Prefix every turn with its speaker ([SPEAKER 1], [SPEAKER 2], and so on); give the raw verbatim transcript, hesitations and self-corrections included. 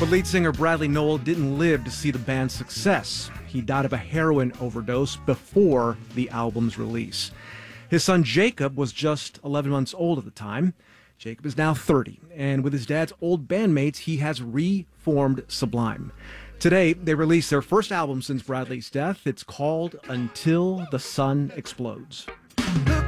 [SPEAKER 1] lead singer Bradley Nowell didn't live to see the band's success. He died of a heroin overdose before the album's release. His son Jacob was just eleven months old at the time. Jacob is now thirty, and with his dad's old bandmates, he has reformed Sublime. Today, they released their first album since Bradley's death. It's called Until the Sun Explodes.